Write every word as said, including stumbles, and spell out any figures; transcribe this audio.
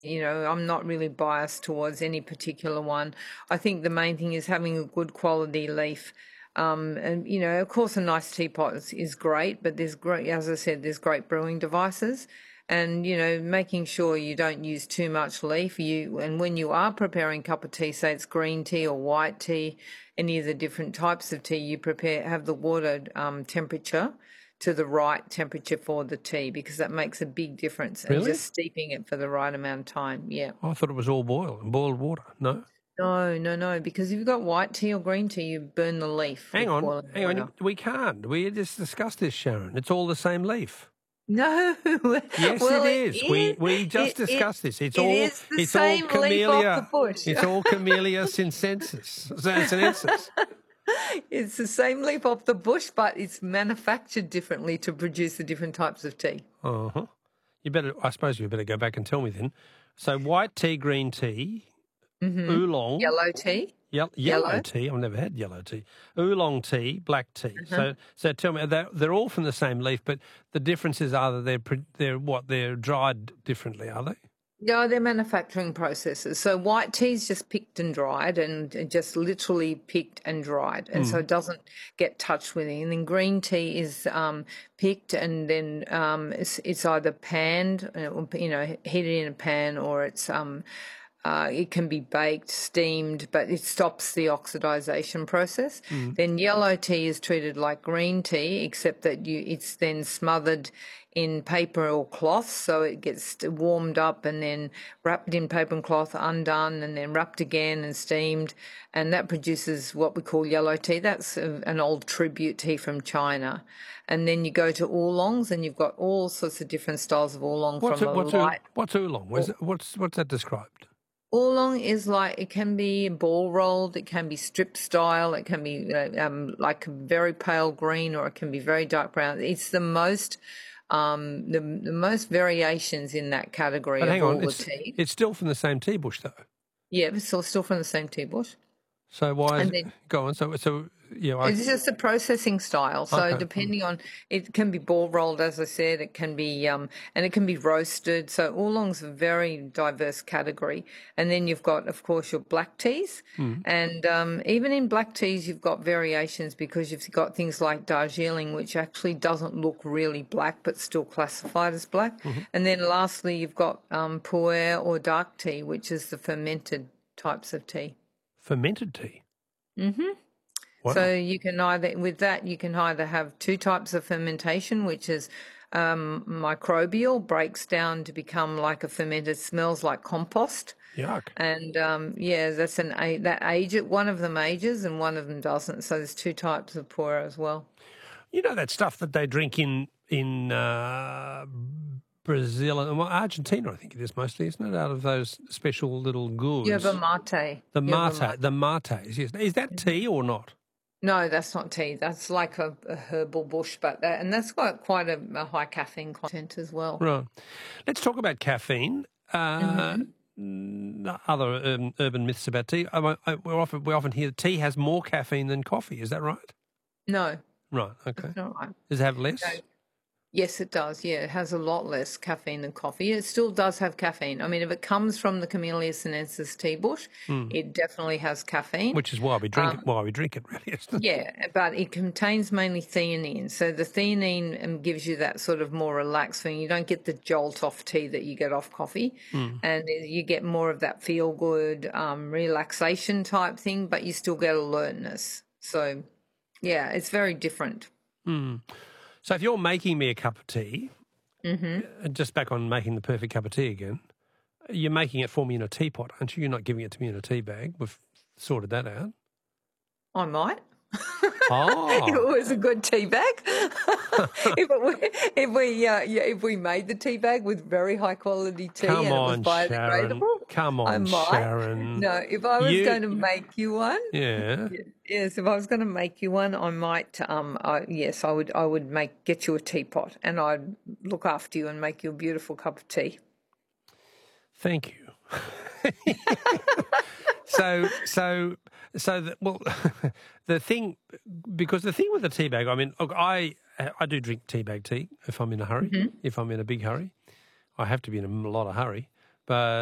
You know, I'm not really biased towards any particular one. I think the main thing is having a good quality leaf. Um, and, you know, of course, a nice teapot is, is great, but there's great, as I said, there's great brewing devices. And, you know, making sure you don't use too much leaf. You And when you are preparing a cup of tea, say it's green tea or white tea, any of the different types of tea, you prepare, have the water um, temperature to the right temperature for the tea, because that makes a big difference. And Really? just steeping it for the right amount of time. Yeah. I thought it was all boiled, boiled water. No? No, no, no, because if you've got white tea or green tea, you burn the leaf Hang with on, boiling hang water. on. We can't. We just discussed this, Sharon. It's all the same leaf. No, Yes, well, it it is. is. We we just It, it, discussed this. It's it all is the it's all same leaf off the Camellia. bush. It's all Camellia sinensis. Sinensis. It's the same leaf off the bush, but it's manufactured differently to produce the different types of tea. Uh huh. You better. I suppose you better go back and tell me then. So white tea, green tea, Mm-hmm. oolong, Yellow tea. Ye- yellow, Yellow. tea. I've never had yellow tea. Oolong tea, black tea. Uh-huh. So, so tell me, they're, they're all from the same leaf, but the differences are that they're pro- they're what they're dried differently, are they? No, they're manufacturing processes. So white tea is just picked and dried, and just literally picked and dried, and so it doesn't get touched with it. And then green tea is um, picked, and then um, it's, it's either panned, uh, you know, heated in a pan, or it's um, uh, it can be baked, steamed, but it stops the oxidization process. Then yellow tea is treated like green tea, except that you it's then smothered in paper or cloth, so it gets warmed up and then wrapped in paper and cloth, undone, and then wrapped again and steamed, and that produces what we call yellow tea. That's a, an old tribute tea from China. And then you go to oolongs, and you've got all sorts of different styles of oolong, What's from it, a what's light. ool- what's oolong? Where's it, what's what's that described? Oolong is like, it can be ball rolled, it can be strip style, it can be uh, um, like a very pale green, or it can be very dark brown. It's the most um, the, the most variations in that category But of hang all on, the it's tea. it's still from the same tea bush though. Yeah, it's still, still from the same tea bush. So why is And it, then go on? So so yeah, I, it's just a processing style. So Okay. depending on, it can be ball rolled, as I said, it can be, um, and it can be roasted. So oolong's a very diverse category. And then you've got, of course, your black teas. And um, even in black teas, you've got variations, because you've got things like Darjeeling, which actually doesn't look really black, but still classified as black. And then lastly, you've got um, pu'er or dark tea, which is the fermented types of tea. fermented tea. Mm-hmm. Wow. So you can either, with that, you can either have two types of fermentation, which is um, microbial, breaks down to become like a fermented, smells like compost. Yuck. And um, yeah, that's an a- that age. One of them ages and one of them doesn't. So there's two types of pu'er as well. You know that stuff that they drink in in uh, Brazil and well, Argentina, I think it is mostly, isn't it? Out of those special little gourds. Yerba mate. The Yerba mate, the mates. Yes. Is that tea or not? No, that's not tea. That's like a, a herbal bush, but that, and that's got quite a, a high caffeine content as well. Right. Let's talk about caffeine. Uh, n- Other um, urban myths about tea. I, I, we often we often hear tea has more caffeine than coffee. Is that right? No, Right. Okay. not right. Does it have less? No. Yes, it does. Yeah, it has a lot less caffeine than coffee. It still does have caffeine. I mean, if it comes from the Camellia sinensis tea bush, it definitely has caffeine. Which is why we drink it. Why we drink it, really. Isn't it? Yeah, but it contains mainly theanine. So the theanine um, gives you that sort of more relaxed feeling. You don't get the jolt off tea that you get off coffee. And you get more of that feel-good um, relaxation type thing, but you still get alertness. So, yeah, it's very different. So if you're making me a cup of tea, uh, just back on making the perfect cup of tea again, you're making it for me in a teapot, aren't you? You're not giving it to me in a tea bag. We've sorted that out. I might. Oh. If it was a good tea bag. if it were, if we uh, yeah, if we made the tea bag with very high quality tea Come and on, it was Sharon. biodegradable, Come I on, might. Sharon. No, if I was You- going to make you one, Yeah. yes, if I was going to make you one, I might. Um, I, yes, I would. I would make get you a teapot, and I'd look after you and make you a beautiful cup of tea. Thank you. so, so, so, the, well, the thing, because the thing with the tea bag, I mean, look, I, I do drink tea bag tea if I'm in a hurry, if I'm in a big hurry. I have to be in a lot of hurry, but